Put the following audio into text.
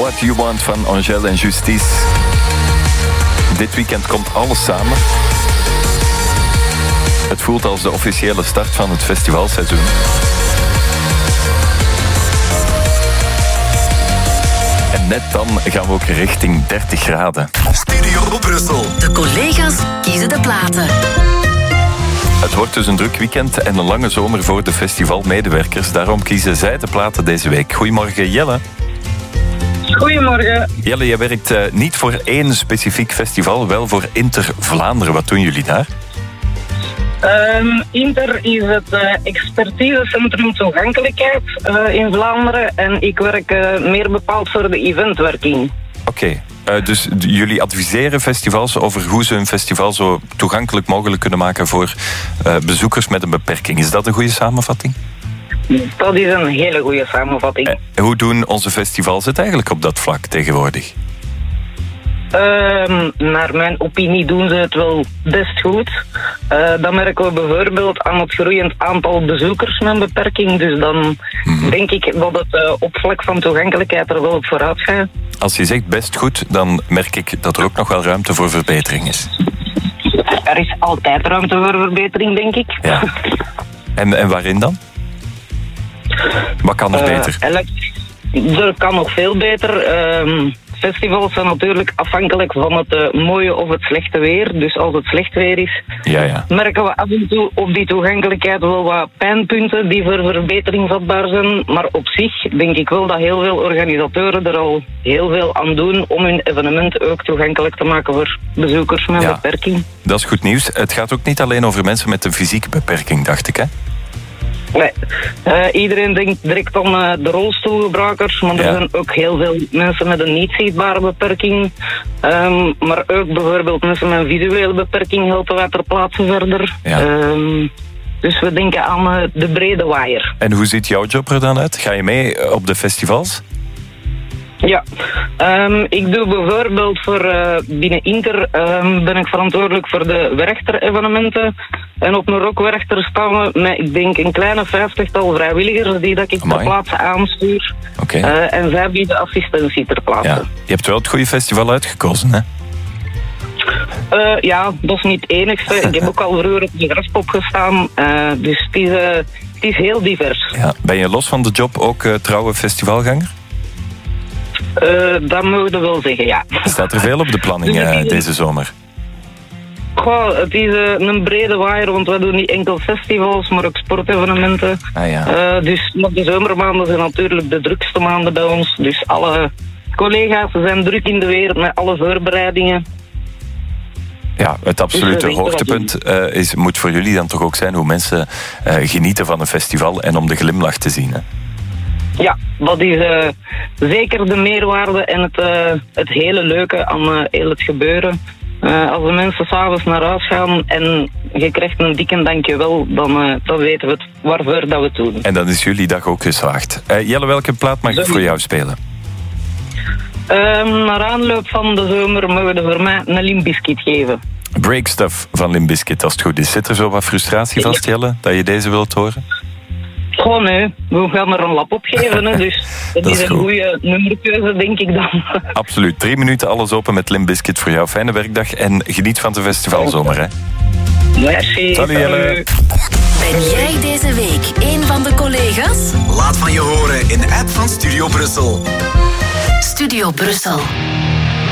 What You Want van Angèle en Justice. Dit weekend komt alles samen. Het voelt als de officiële start van het festivalseizoen. En net dan gaan we ook richting 30 graden. Studio Brussel. De collega's kiezen de platen. Het wordt dus een druk weekend en een lange zomer voor de festivalmedewerkers. Daarom kiezen zij de platen deze week. Goedemorgen, Jelle. Goedemorgen. Jelle, jij werkt niet voor één specifiek festival, wel voor Inter Vlaanderen. Wat doen jullie daar? Inter is het expertisecentrum toegankelijkheid in Vlaanderen en ik werk meer bepaald voor de eventwerking. Oké. Dus jullie adviseren festivals over hoe ze hun festival zo toegankelijk mogelijk kunnen maken voor bezoekers met een beperking. Is dat een goede samenvatting? Dat is een hele goede samenvatting. Hoe doen onze festivals het eigenlijk op dat vlak tegenwoordig? Naar mijn opinie doen ze het wel best goed. Dat merken we bijvoorbeeld aan het groeiend aantal bezoekers met een beperking. Dus dan denk ik dat het op vlak van toegankelijkheid er wel op vooruit gaat. Als je zegt best goed, dan merk ik dat er ook nog wel ruimte voor verbetering is. Er is altijd ruimte voor verbetering, denk ik. Ja. En waarin dan? Wat kan er beter? Er kan nog veel beter. Festivals zijn natuurlijk afhankelijk van het mooie of het slechte weer. Dus als het slecht weer is, merken we af en toe op die toegankelijkheid wel wat pijnpunten die voor verbetering vatbaar zijn. Maar op zich denk ik wel dat heel veel organisatoren er al heel veel aan doen om hun evenement ook toegankelijk te maken voor bezoekers met een beperking. Dat is goed nieuws. Het gaat ook niet alleen over mensen met een fysieke beperking, dacht ik, hè? Nee. Iedereen denkt direct aan de rolstoelgebruikers, maar er zijn ook heel veel mensen met een niet zichtbare beperking. Maar ook bijvoorbeeld mensen met een visuele beperking helpen wij ter plaatse verder. Ja. Dus we denken aan de brede waaier. En hoe ziet jouw job er dan uit? Ga je mee op de festivals? Ja, ik doe bijvoorbeeld voor binnen Inter ben ik verantwoordelijk voor de Werchter-evenementen. En op een rockwerchter staan we met, ik denk, een kleine 50-tal vrijwilligers die dat ik ter plaatse aanstuur. Okay. En zij bieden assistentie ter plaatse. Ja. Je hebt wel het goede festival uitgekozen, hè? Ja, dat is niet het enigste. Ik heb ook al vroeger op de Graspop gestaan. Dus het is heel divers. Ja. Ben je los van de job ook trouwe festivalganger? Dat mogen we wel zeggen, ja. Staat er veel op de planning deze zomer? Goh, het is een brede waaier, want we doen niet enkel festivals, maar ook sportevenementen. Dus de zomermaanden zijn natuurlijk de drukste maanden bij ons. Dus alle collega's zijn druk in de weer met alle voorbereidingen. Ja, het absolute hoogtepunt moet voor jullie dan toch ook zijn hoe mensen genieten van een festival en om de glimlach te zien, hè? Ja, dat is zeker de meerwaarde en het hele leuke aan heel het gebeuren. Als de mensen s'avonds naar huis gaan en je krijgt een dikke dankjewel, dan weten we waarvoor dat we het doen. En dan is jullie dag ook geslaagd. Jelle, welke plaat mag ik voor jou spelen? Naar aanloop van de zomer mogen we voor mij een Limp Bizkit geven. Break Stuff van Limp Bizkit, als het goed is. Zit er zo wat frustratie vast, Jelle, dat je deze wilt horen? Gewoon nee, we gaan er een lap op geven, hè, dus dat is een goede nummerkeuze, denk ik dan. Absoluut, 3 minuten alles open met Limp Bizkit voor jou. Fijne werkdag en geniet van de festivalzomer, hè. Merci. Salut, Jelle. Ben jij deze week een van de collega's? Laat van je horen in de app van Studio Brussel. Studio Brussel.